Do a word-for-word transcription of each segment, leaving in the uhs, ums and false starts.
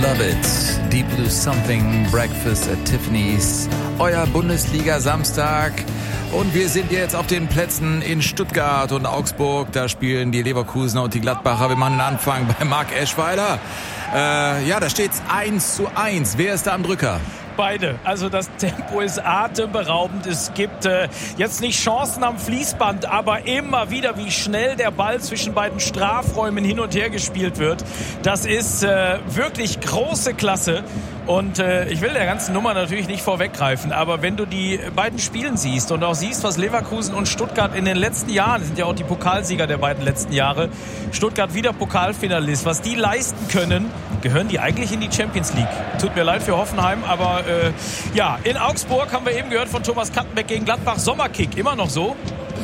Love It, Deep Blue Something, Breakfast at Tiffany's, euer Bundesliga-Samstag. Und wir sind jetzt auf den Plätzen in Stuttgart und Augsburg. Da spielen die Leverkusener und die Gladbacher. Wir machen den Anfang bei Marc Eschweiler. Äh, ja, da steht's eins zu eins. Wer ist da am Drücker? Beide. Also das Tempo ist atemberaubend. Es gibt äh, jetzt nicht Chancen am Fließband, aber immer wieder, wie schnell der Ball zwischen beiden Strafräumen hin und her gespielt wird. Das ist äh, wirklich große Klasse. Und äh, ich will der ganzen Nummer natürlich nicht vorweggreifen, aber wenn du die beiden Spielen siehst und auch siehst, was Leverkusen und Stuttgart in den letzten Jahren, sind ja auch die Pokalsieger der beiden letzten Jahre, Stuttgart wieder Pokalfinalist, was die leisten können, gehören die eigentlich in die Champions League. Tut mir leid für Hoffenheim, aber äh, ja, in Augsburg haben wir eben gehört von Thomas Kattenbeck gegen Gladbach, Sommerkick, immer noch so.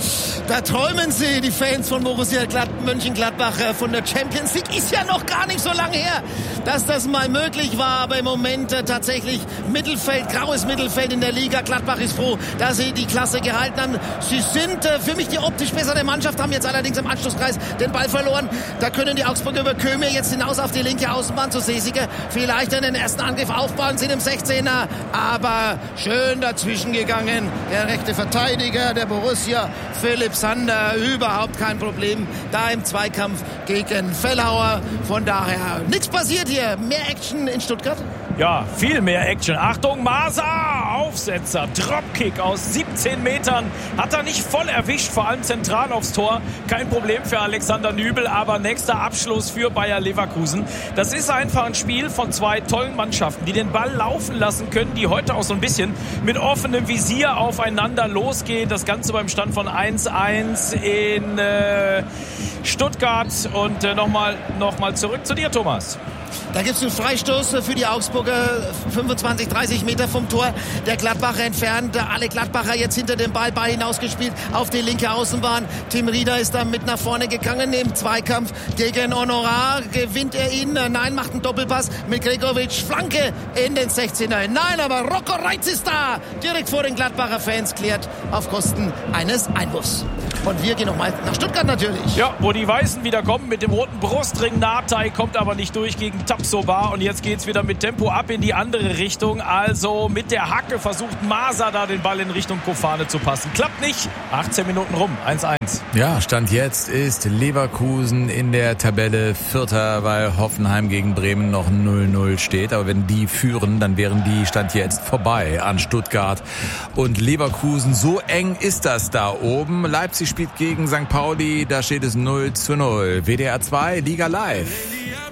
Da träumen sie, die Fans von Borussia Mönchengladbach, von der Champions League. Ist ja noch gar nicht so lange her, dass das mal möglich war. Aber im Moment tatsächlich Mittelfeld, graues Mittelfeld in der Liga. Gladbach ist froh, dass sie die Klasse gehalten haben. Sie sind für mich die optisch bessere Mannschaft, haben jetzt allerdings im Anschlusskreis den Ball verloren. Da können die Augsburger über Kömir jetzt hinaus auf die linke Außenbahn zu Sesige. Vielleicht in den ersten Angriff aufbauen, sind im sechzehner. Aber schön dazwischen gegangen. Der rechte Verteidiger der Borussia, Philipp Sander, überhaupt kein Problem da im Zweikampf gegen Fellhauer. Von daher nichts passiert hier. Mehr Action in Stuttgart? Ja, viel mehr Action. Achtung, Masa, Aufsetzer, Dropkick aus siebzehn Metern. Hat er nicht voll erwischt, vor allem zentral aufs Tor. Kein Problem für Alexander Nübel, aber nächster Abschluss für Bayer Leverkusen. Das ist einfach ein Spiel von zwei tollen Mannschaften, die den Ball laufen lassen können, die heute auch so ein bisschen mit offenem Visier aufeinander losgehen. Das Ganze beim Stand von eins eins in äh, Stuttgart. Und äh, nochmal noch mal zurück zu dir, Thomas. Da gibt es einen Freistoß für die Augsburger, fünfundzwanzig, dreißig Meter vom Tor. Der Gladbacher entfernt, alle Gladbacher jetzt hinter dem Ball, Ball hinausgespielt auf die linke Außenbahn. Tim Rieder ist da mit nach vorne gegangen im Zweikampf gegen Honorar. Gewinnt er ihn? Nein, macht einen Doppelpass mit Gregovic. Flanke in den sechzehner. Nein, aber Rocco Reitz ist da. Direkt vor den Gladbacher Fans, klärt auf Kosten eines Einwurfs. Und wir gehen nochmal nach Stuttgart natürlich. Ja, wo die Weißen wieder kommen mit dem roten Brustring. Natay kommt aber nicht durch gegen Tapsoba. Und jetzt geht's wieder mit Tempo ab in die andere Richtung. Also mit der Hacke versucht Masa da den Ball in Richtung Kofane zu passen. Klappt nicht. achtzehn Minuten rum. eins eins. Ja, Stand jetzt ist Leverkusen in der Tabelle Vierter, weil Hoffenheim gegen Bremen noch null null steht. Aber wenn die führen, dann wären die Stand jetzt vorbei an Stuttgart und Leverkusen. So eng ist das da oben. Leipzig spielt gegen Sankt Pauli. Da steht es null zu null. W D R zwei, Liga Live.